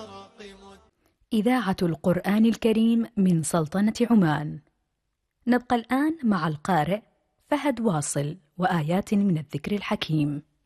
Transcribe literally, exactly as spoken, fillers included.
إذاعة القرآن الكريم من سلطنة عمان. نبقى الآن مع القارئ فهد واصل وآيات من الذكر الحكيم.